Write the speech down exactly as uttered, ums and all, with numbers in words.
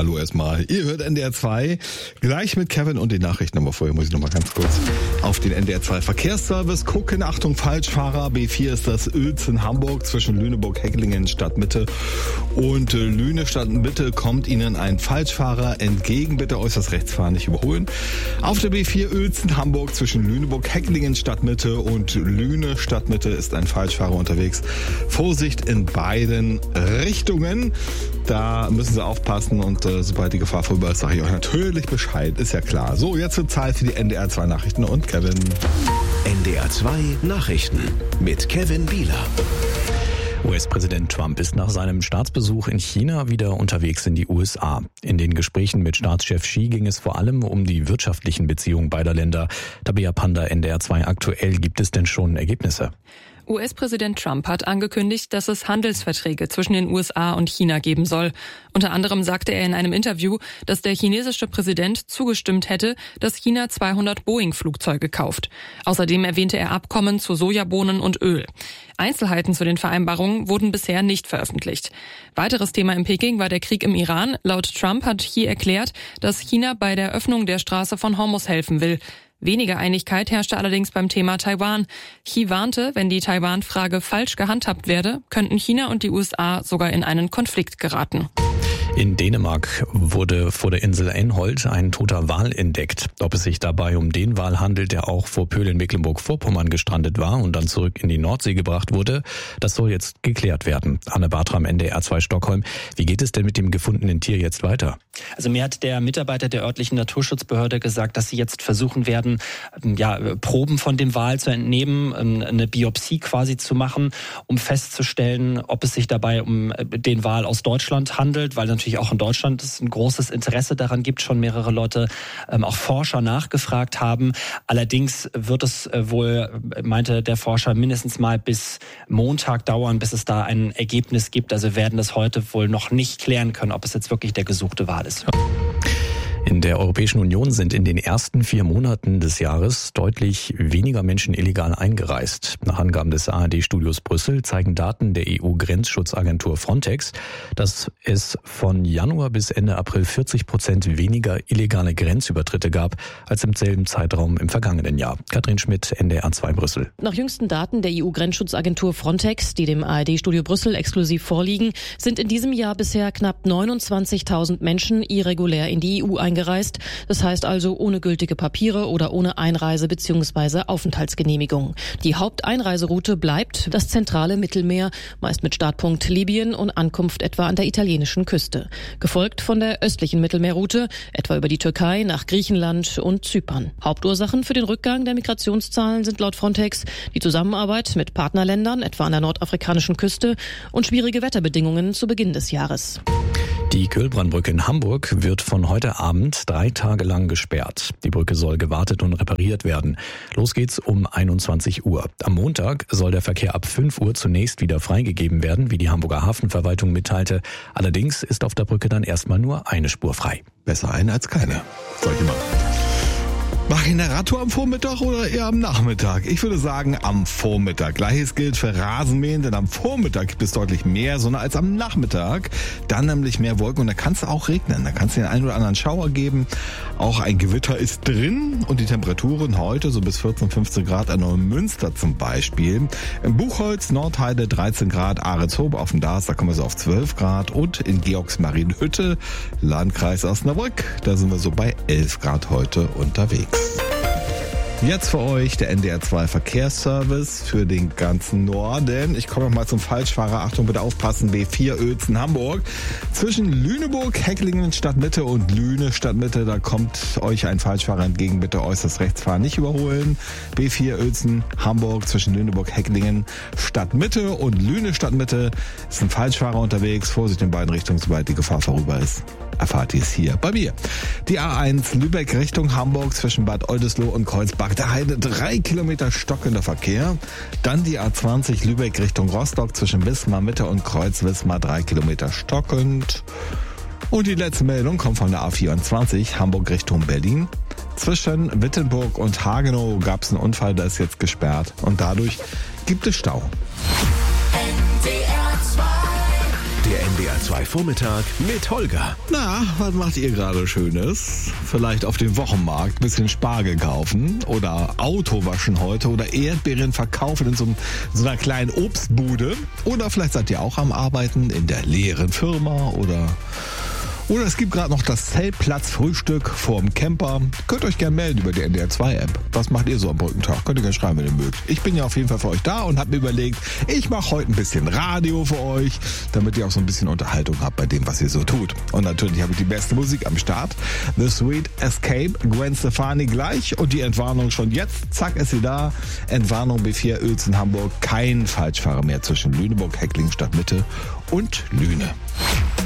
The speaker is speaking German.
Hallo erstmal. Ihr hört N D R zwei, gleich mit Kevin und den Nachrichten. Aber vorher muss ich noch mal ganz kurz auf den N D R zwei Verkehrsservice gucken. Achtung, Falschfahrer. B vier ist das Uelzen Hamburg zwischen Lüneburg-Hecklingen Stadtmitte und Lüne Stadtmitte kommt Ihnen ein Falschfahrer entgegen. Bitte äußerst rechts fahren, nicht überholen. Auf der B vier Uelzen Hamburg zwischen Lüneburg-Hecklingen Stadtmitte und Lüne Stadtmitte ist ein Falschfahrer unterwegs. Vorsicht in beiden Richtungen. Da müssen Sie aufpassen und äh, sobald die Gefahr vorüber ist, sage ich euch natürlich Bescheid, ist ja klar. So, jetzt wird Zeit für die N D R zwei Nachrichten und Kevin. N D R zwei Nachrichten mit Kevin Bieler. U S-Präsident Trump ist nach seinem Staatsbesuch in China wieder unterwegs in die U S A. In den Gesprächen mit Staatschef Xi ging es vor allem um die wirtschaftlichen Beziehungen beider Länder. Tabea Panda, N D R zwei aktuell, gibt es denn schon Ergebnisse? U S-Präsident Trump hat angekündigt, dass es Handelsverträge zwischen den U S A und China geben soll. Unter anderem sagte er in einem Interview, dass der chinesische Präsident zugestimmt hätte, dass China zweihundert Boeing-Flugzeuge kauft. Außerdem erwähnte er Abkommen zu Sojabohnen und Öl. Einzelheiten zu den Vereinbarungen wurden bisher nicht veröffentlicht. Weiteres Thema in Peking war der Krieg im Iran. Laut Trump hat Xi erklärt, dass China bei der Öffnung der Straße von Hormuz helfen will. Weniger Einigkeit herrschte allerdings beim Thema Taiwan. Xi warnte, wenn die Taiwan-Frage falsch gehandhabt werde, könnten China und die U S A sogar in einen Konflikt geraten. In Dänemark wurde vor der Insel Einhold ein toter Wal entdeckt. Ob es sich dabei um den Wal handelt, der auch vor Pöhl in Mecklenburg-Vorpommern gestrandet war und dann zurück in die Nordsee gebracht wurde, das soll jetzt geklärt werden. Anne Bartram, N D R zwei Stockholm. Wie geht es denn mit dem gefundenen Tier jetzt weiter? Also mir hat der Mitarbeiter der örtlichen Naturschutzbehörde gesagt, dass sie jetzt versuchen werden, ja, Proben von dem Wal zu entnehmen, eine Biopsie quasi zu machen, um festzustellen, ob es sich dabei um den Wal aus Deutschland handelt, weil natürlich auch in Deutschland es ein großes Interesse daran gibt, schon mehrere Leute, ähm, auch Forscher nachgefragt haben. Allerdings wird es äh, wohl, meinte der Forscher, mindestens mal bis Montag dauern, bis es da ein Ergebnis gibt. Also wir werden das heute wohl noch nicht klären können, ob es jetzt wirklich der gesuchte Wal ist. In der Europäischen Union sind in den ersten vier Monaten des Jahres deutlich weniger Menschen illegal eingereist. Nach Angaben des A R D-Studios Brüssel zeigen Daten der E U-Grenzschutzagentur Frontex, dass es von Januar bis Ende April vierzig Prozent weniger illegale Grenzübertritte gab als im selben Zeitraum im vergangenen Jahr. Katrin Schmidt, N D R zwei Brüssel. Nach jüngsten Daten der E U-Grenzschutzagentur Frontex, die dem A R D-Studio Brüssel exklusiv vorliegen, sind in diesem Jahr bisher knapp neunundzwanzigtausend Menschen irregulär in die E U eingereist. Eingereist. Das heißt also ohne gültige Papiere oder ohne Einreise- bzw. Aufenthaltsgenehmigung. Die Haupteinreiseroute bleibt das zentrale Mittelmeer, meist mit Startpunkt Libyen und Ankunft etwa an der italienischen Küste. Gefolgt von der östlichen Mittelmeerroute, etwa über die Türkei nach Griechenland und Zypern. Hauptursachen für den Rückgang der Migrationszahlen sind laut Frontex die Zusammenarbeit mit Partnerländern, etwa an der nordafrikanischen Küste, und schwierige Wetterbedingungen zu Beginn des Jahres. Die Köhlbrandbrücke in Hamburg wird von heute Abend drei Tage lang gesperrt. Die Brücke soll gewartet und repariert werden. Los geht's um einundzwanzig Uhr. Am Montag soll der Verkehr ab fünf Uhr zunächst wieder freigegeben werden, wie die Hamburger Hafenverwaltung mitteilte. Allerdings ist auf der Brücke dann erstmal nur eine Spur frei. Besser eine als keine, sag ich immer. Mach ich eine Radtour am Vormittag oder eher am Nachmittag? Ich würde sagen am Vormittag. Gleiches gilt für Rasenmähen, denn am Vormittag gibt es deutlich mehr Sonne als am Nachmittag. Dann nämlich mehr Wolken und da kann es auch regnen. Da kann es den einen oder anderen Schauer geben. Auch ein Gewitter ist drin und die Temperaturen heute so bis vierzehn, fünfzehn Grad an Neumünster zum Beispiel. Im Buchholz, Nordheide dreizehn Grad, Ahrenshoop auf dem Dars, da kommen wir so auf zwölf Grad und in Georgsmarienhütte, Landkreis Osnabrück, da sind wir so bei elf Grad heute unterwegs. Jetzt für euch der N D R zwei Verkehrsservice für den ganzen Norden. Ich komme noch mal zum Falschfahrer. Achtung, bitte aufpassen. B vier Uelzen Hamburg. Zwischen Lüneburg, Hecklingen Stadtmitte und Lüne Stadtmitte, da kommt euch ein Falschfahrer entgegen. Bitte äußerst rechts fahren, nicht überholen. B vier Uelzen Hamburg zwischen Lüneburg, Hecklingen Stadtmitte und Lüne Stadtmitte ist ein Falschfahrer unterwegs. Vorsicht in beiden Richtungen, sobald die Gefahr vorüber ist. Erfahrt ihr es hier bei mir. Die A eins Lübeck Richtung Hamburg zwischen Bad Oldesloe und Kreuzbach der Heide, drei Kilometer stockender Verkehr. Dann die A zwanzig Lübeck Richtung Rostock zwischen Wismar Mitte und Kreuz Wismar, drei Kilometer stockend. Und die letzte Meldung kommt von der A vierundzwanzig Hamburg Richtung Berlin. Zwischen Wittenburg und Hagenow gab es einen Unfall, der ist jetzt gesperrt und dadurch gibt es Stau. Der N D R zwei Vormittag mit Holger. Na, was macht ihr gerade Schönes? Vielleicht auf dem Wochenmarkt ein bisschen Spargel kaufen oder Auto waschen heute oder Erdbeeren verkaufen in so, in so einer kleinen Obstbude. Oder vielleicht seid ihr auch am Arbeiten in der leeren Firma oder... Oder es gibt gerade noch das Zeltplatz-Frühstück vorm Camper. Könnt euch gerne melden über die N D R zwei App. Was macht ihr so am Brückentag? Könnt ihr gerne schreiben, wenn ihr mögt. Ich bin ja auf jeden Fall für euch da und habe mir überlegt, ich mache heute ein bisschen Radio für euch, damit ihr auch so ein bisschen Unterhaltung habt bei dem, was ihr so tut. Und natürlich habe ich die beste Musik am Start. The Sweet Escape, Gwen Stefani gleich und die Entwarnung schon jetzt. Zack, ist sie da. Entwarnung B vier Uelzen Hamburg. Kein Falschfahrer mehr zwischen Lüneburg, Heckling, Stadtmitte und Lüne.